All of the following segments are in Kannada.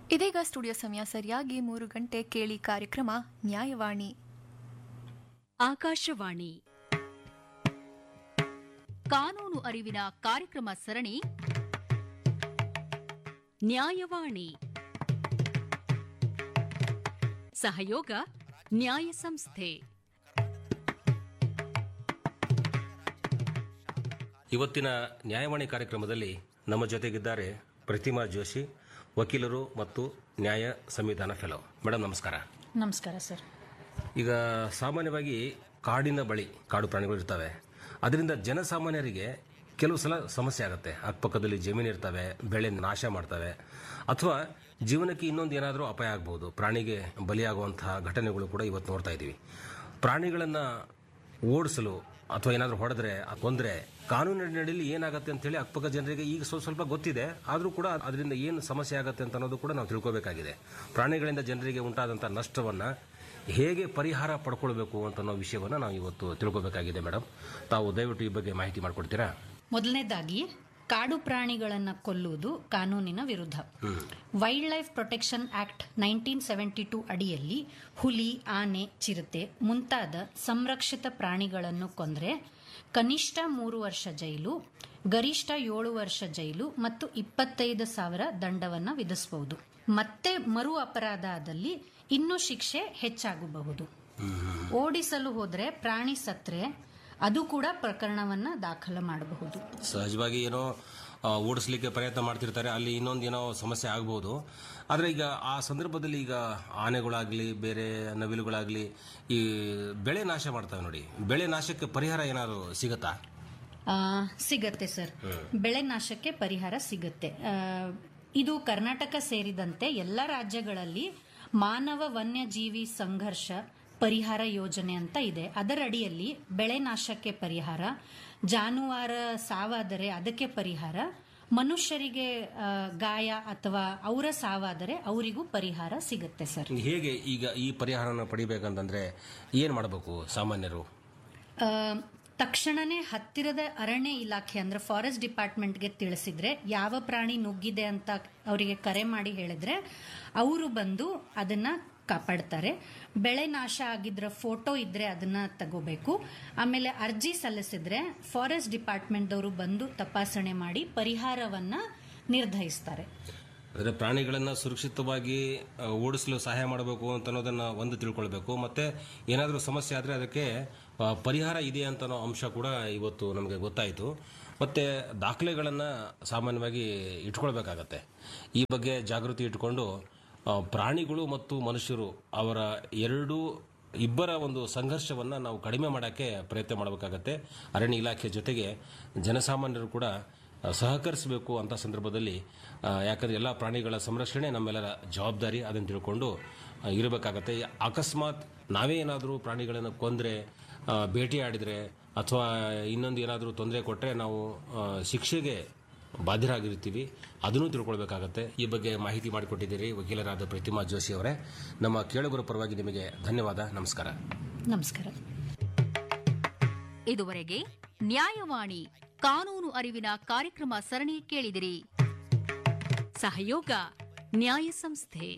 ಇದೀಗ ಸ್ಟುಡಿಯೋ ಸಮಯ ಸರಿಯಾಗಿ 3 ಗಂಟೆ. ಕೇಳಿ ಕಾರ್ಯಕ್ರಮ ನ್ಯಾಯವಾಣಿ. ಆಕಾಶವಾಣಿ ಕಾನೂನು ಅರಿವಿನ ಕಾರ್ಯಕ್ರಮ ಸರಣಿ ನ್ಯಾಯವಾಣಿ. ಸಹಯೋಗ ನ್ಯಾಯ ಸಂಸ್ಥೆ. ಇವತ್ತಿನ ನ್ಯಾಯವಾಣಿ ಕಾರ್ಯಕ್ರಮದಲ್ಲಿ ನಮ್ಮ ಜೊತೆಗಿದ್ದಾರೆ ಪ್ರತಿಮಾ ಜೋಶಿ, ವಕೀಲರು ಮತ್ತು ನ್ಯಾಯ ಸಂವಿಧಾನ ಫೆಲೋ. ಮೇಡಮ್ ನಮಸ್ಕಾರ. ನಮಸ್ಕಾರ ಸರ್. ಈಗ ಸಾಮಾನ್ಯವಾಗಿ ಕಾಡಿನ ಬಳಿ ಕಾಡು ಪ್ರಾಣಿಗಳು ಇರ್ತವೆ. ಅದರಿಂದ ಜನಸಾಮಾನ್ಯರಿಗೆ ಕೆಲವು ಸಲ ಸಮಸ್ಯೆ ಆಗುತ್ತೆ. ಅಕ್ಕಪಕ್ಕದಲ್ಲಿ ಜಮೀನು ಇರ್ತವೆ, ಬೆಳೆ ನಾಶ ಮಾಡ್ತವೆ, ಅಥವಾ ಜೀವನಕ್ಕೆ ಇನ್ನೊಂದು ಏನಾದರೂ ಅಪಾಯ ಆಗಬಹುದು. ಪ್ರಾಣಿಗೆ ಬಲಿಯಾಗುವಂತಹ ಘಟನೆಗಳು ಕೂಡ ಇವತ್ತು ನೋಡ್ತಾ ಇದ್ದೀವಿ. ಪ್ರಾಣಿಗಳನ್ನು ಓಡಿಸಲು ಅಥವಾ ಏನಾದರೂ ಹೊಡೆದ್ರೆ ಕೊಂದ್ರೆ ಕಾನೂನಿನಲ್ಲಿ ಏನಾಗುತ್ತೆ ಅಂತ ಹೇಳಿ ಅಕ್ಕಪಕ್ಕ ಜನರಿಗೆ ಈಗ ಸ್ವಲ್ಪ ಗೊತ್ತಿದೆ. ಆದರೂ ಕೂಡ ಅದರಿಂದ ಏನು ಸಮಸ್ಯೆ ಆಗುತ್ತೆ ಅಂತ ಅನ್ನೋದು ಕೂಡ ನಾವು ತಿಳ್ಕೋಬೇಕಾಗಿದೆ. ಪ್ರಾಣಿಗಳಿಂದ ಜನರಿಗೆ ಉಂಟಾದಂತಹ ನಷ್ಟವನ್ನ ಹೇಗೆ ಪರಿಹಾರ ಪಡ್ಕೊಳ್ಬೇಕು ಅಂತ ಅನ್ನೋ ವಿಷಯವನ್ನ ನಾವು ಇವತ್ತು ತಿಳ್ಕೋಬೇಕಾಗಿದೆ. ಮೇಡಮ್, ತಾವು ದಯವಿಟ್ಟು ಈ ಬಗ್ಗೆ ಮಾಹಿತಿ ಮಾಡಿಕೊಡ್ತೀರಾ? ಮೊದಲನೇದಾಗಿ, ಕಾಡು ಪ್ರಾಣಿಗಳನ್ನು ಕೊಲ್ಲುವುದು ಕಾನೂನಿನ ವಿರುದ್ಧ. ವೈಲ್ಡ್ ಲೈಫ್ ಪ್ರೊಟೆಕ್ಷನ್ ಆಕ್ಟ್ 1972 ಅಡಿಯಲ್ಲಿ ಹುಲಿ, ಆನೆ, ಚಿರತೆ ಮುಂತಾದ ಸಂರಕ್ಷಿತ ಪ್ರಾಣಿಗಳನ್ನು ಕೊಂದರೆ ಕನಿಷ್ಠ 3 ವರ್ಷ ಜೈಲು, ಗರಿಷ್ಠ 7 ವರ್ಷ ಜೈಲು ಮತ್ತು 25,000 ದಂಡವನ್ನು ವಿಧಿಸಬಹುದು. ಮತ್ತೆ ಮರು ಅಪರಾಧ ಆದಲ್ಲಿ ಇನ್ನೂ ಶಿಕ್ಷೆ ಹೆಚ್ಚಾಗಬಹುದು. ಓಡಿಸಲು ಹೋದ್ರೆ ಪ್ರಾಣಿ ಸತ್ರೆ ಅದು ಕೂಡ ಪ್ರಕರಣವನ್ನ ದಾಖಲು ಮಾಡಬಹುದು. ಸಹಜವಾಗಿ ಏನೋ ಓಡಿಸ್ಲಿಕ್ಕೆ ಪ್ರಯತ್ನ ಮಾಡ್ತಿರ್ತಾರೆ, ಅಲ್ಲಿ ಇನ್ನೊಂದೇನೋ ಸಮಸ್ಯೆ ಆಗಬಹುದು. ಆದರೆ ಈಗ ಆ ಸಂದರ್ಭದಲ್ಲಿ ಈಗ ಆನೆಗಳಾಗ್ಲಿ ಬೇರೆ ನವಿಲುಗಳಾಗ್ಲಿ ಈ ಬೆಳೆ ನಾಶ ಮಾಡ್ತವೆ ನೋಡಿ, ಬೆಳೆ ನಾಶಕ್ಕೆ ಪರಿಹಾರ ಏನಾದ್ರು ಸಿಗತ್ತಾ? ಸಿಗತ್ತೆ ಸರ್, ಬೆಳೆ ನಾಶಕ್ಕೆ ಪರಿಹಾರ ಸಿಗತ್ತೆ. ಇದು ಕರ್ನಾಟಕ ಸೇರಿದಂತೆ ಎಲ್ಲ ರಾಜ್ಯಗಳಲ್ಲಿ ಮಾನವ ವನ್ಯಜೀವಿ ಸಂಘರ್ಷ ಪರಿಹಾರ ಯೋಜನೆ ಅಂತ ಇದೆ. ಅದರ ಅಡಿಯಲ್ಲಿ ಬೆಳೆ ನಾಶಕ್ಕೆ ಪರಿಹಾರ, ಜಾನುವಾರ ಸಾವಾದರೆ ಅದಕ್ಕೆ ಪರಿಹಾರ, ಮನುಷ್ಯರಿಗೆ ಗಾಯ ಅಥವಾ ಅವರ ಸಾವಾದರೆ ಅವರಿಗೂ ಪರಿಹಾರ ಸಿಗುತ್ತೆ ಸರ್. ಹೇಗೆ ಈಗ ಈ ಪರಿಹಾರನ ಪಡಿಬೇಕಂತಂದ್ರೆ ಏನ್ ಮಾಡಬೇಕು ಸಾಮಾನ್ಯರು? ತಕ್ಷಣನೇ ಹತ್ತಿರದ ಅರಣ್ಯ ಇಲಾಖೆ ಅಂದ್ರೆ ಫಾರೆಸ್ಟ್ ಡಿಪಾರ್ಟ್ಮೆಂಟ್ಗೆ ತಿಳಿಸಿದ್ರೆ, ಯಾವ ಪ್ರಾಣಿ ನುಗ್ಗಿದೆ ಅಂತ ಅವರಿಗೆ ಕರೆ ಮಾಡಿ ಹೇಳಿದ್ರೆ ಅವರು ಬಂದು ಅದನ್ನ ಕಾಪಾಡ್ತಾರೆ. ಬೆಳೆ ನಾಶ ಆಗಿದ್ರ ಫೋಟೋ ಇದ್ರೆ ಅದನ್ನ ತಗೋಬೇಕು. ಆಮೇಲೆ ಅರ್ಜಿ ಸಲ್ಲಿಸಿದ್ರೆ ಫಾರೆಸ್ಟ್ ಡಿಪಾರ್ಟ್ಮೆಂಟ್ದವರು ಬಂದು ತಪಾಸಣೆ ಮಾಡಿ ಪರಿಹಾರವನ್ನ ನಿರ್ಧರಿಸ್ತಾರೆ. ಅಂದರೆ ಪ್ರಾಣಿಗಳನ್ನು ಸುರಕ್ಷಿತವಾಗಿ ಓಡಿಸಲು ಸಹಾಯ ಮಾಡಬೇಕು ಅಂತ ಅನ್ನೋದನ್ನ ಒಂದು ತಿಳ್ಕೊಳ್ಬೇಕು. ಮತ್ತೆ ಏನಾದರೂ ಸಮಸ್ಯೆ ಆದರೆ ಅದಕ್ಕೆ ಪರಿಹಾರ ಇದೆ ಅಂತ ಅನ್ನೋ ಅಂಶ ಕೂಡ ಇವತ್ತು ನಮಗೆ ಗೊತ್ತಾಯಿತು. ಮತ್ತೆ ದಾಖಲೆಗಳನ್ನು ಸಾಮಾನ್ಯವಾಗಿ ಇಟ್ಕೊಳ್ಬೇಕಾಗತ್ತೆ. ಈ ಬಗ್ಗೆ ಜಾಗೃತಿ ಇಟ್ಕೊಂಡು ಪ್ರಾಣಿಗಳು ಮತ್ತು ಮನುಷ್ಯರು ಅವರ ಇಬ್ಬರ ಒಂದು ಸಂಘರ್ಷವನ್ನು ನಾವು ಕಡಿಮೆ ಮಾಡೋಕ್ಕೆ ಪ್ರಯತ್ನ ಮಾಡಬೇಕಾಗತ್ತೆ. ಅರಣ್ಯ ಇಲಾಖೆ ಜೊತೆಗೆ ಜನಸಾಮಾನ್ಯರು ಕೂಡ ಸಹಕರಿಸಬೇಕು ಅಂತ ಸಂದರ್ಭದಲ್ಲಿ. ಯಾಕಂದ್ರೆ ಎಲ್ಲ ಪ್ರಾಣಿಗಳ ಸಂರಕ್ಷಣೆ ನಮ್ಮೆಲ್ಲರ ಜವಾಬ್ದಾರಿ, ಅದನ್ನು ತಿಳ್ಕೊಂಡು ಇರಬೇಕಾಗತ್ತೆ. ಅಕಸ್ಮಾತ್ ನಾವೇ ಏನಾದರೂ ಪ್ರಾಣಿಗಳನ್ನು ಕೊಂದರೆ, ಬೇಟೆಯಾಡಿದರೆ ಅಥವಾ ಇನ್ನೊಂದು ಏನಾದರೂ ತೊಂದರೆ ಕೊಟ್ಟರೆ ನಾವು ಶಿಕ್ಷೆಗೆ ಬಾಧ್ಯರಾಗಿರ್ತೀವಿ. ಅದನ್ನು ತಿಳ್ಕೊಳ್ಬೇಕಾಗತ್ತೆ. ಈ ಬಗ್ಗೆ ಮಾಹಿತಿ ಮಾಡಿಕೊಟ್ಟಿದ್ದೀರಿ ವಕೀಲರಾದ ಪ್ರತಿಮಾ ಜೋಶಿ ಅವರೇ. ನಮ್ಮ ಕೇಳುಗರ ಪರವಾಗಿ ನಿಮಗೆ ಧನ್ಯವಾದ. ನಮಸ್ಕಾರ. ನಮಸ್ಕಾರ. ಇದುವರೆಗೆ ನ್ಯಾಯವಾಣಿ ಕಾನೂನು ಅರಿವಿನ ಕಾರ್ಯಕ್ರಮ ಸರಣಿ ಕೇಳಿದಿರಿ. ಸಹಯೋಗ ನ್ಯಾಯ ಸಂಸ್ಥೆ.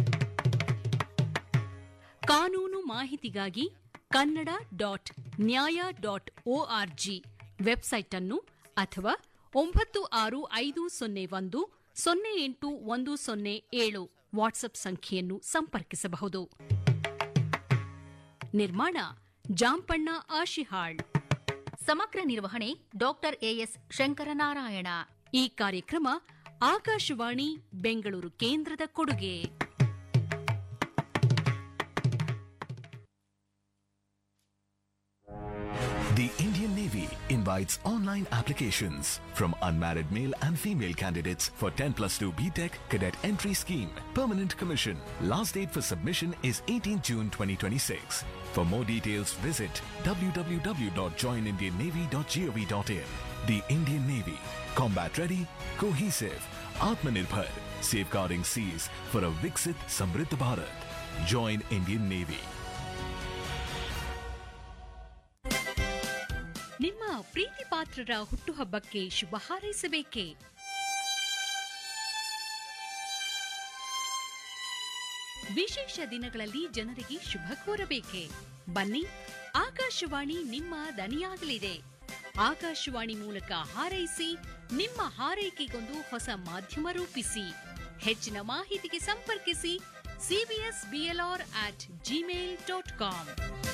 ಕಾನೂನು ಮಾಹಿತಿಗಾಗಿ kannada.nya.org ವೆಬ್ಸೈಟ್ ಅನ್ನು ಅಥವಾ 9550108107 ವಾಟ್ಸ್ಆಪ್ ಸಂಖ್ಯೆಯನ್ನು ಸಂಪರ್ಕಿಸಬಹುದು. ನಿರ್ಮಾಣ ಜಾಂಪಣ್ಣ ಆಶಿಹಾಳ್. ಸಮಗ್ರ ನಿರ್ವಹಣೆ ಡಾಕ್ಟರ್ ಎಎಸ್ ಶಂಕರನಾರಾಯಣ. ಈ ಕಾರ್ಯಕ್ರಮ ಆಕಾಶವಾಣಿ ಬೆಂಗಳೂರು ಕೇಂದ್ರದ ಕೊಡುಗೆ. The Indian Navy invites online applications from unmarried male and female candidates for 10+2 BTech Cadet Entry Scheme. Permanent commission. Last date for submission is 18 June 2026. For more details, visit www.joinindiannavy.gov.in. The Indian Navy. Combat ready, cohesive, Atmanirbhar. Safeguarding seas for a Viksit Samriddh Bharat. Join Indian Navy. ನಿಮ್ಮ ಪ್ರೀತಿ ಪಾತ್ರರ ಹುಟ್ಟುಹಬ್ಬಕ್ಕೆ ಶುಭ ಹಾರೈಸಬೇಕೇ? ವಿಶೇಷ ದಿನಗಳಲ್ಲಿ ಜನರಿಗೆ ಶುಭ ಕೋರಬೇಕೆ? ಬನ್ನಿ, ಆಕಾಶವಾಣಿ ನಿಮ್ಮ ದನಿಯಾಗಲಿದೆ. ಆಕಾಶವಾಣಿ ಮೂಲಕ ಹಾರೈಸಿ, ನಿಮ್ಮ ಹಾರೈಕೆಗೊಂದು ಹೊಸ ಮಾಧ್ಯಮ ರೂಪಿಸಿ. ಹೆಚ್ಚಿನ ಮಾಹಿತಿಗೆ ಸಂಪರ್ಕಿಸಿ cbsblr@gmail.com.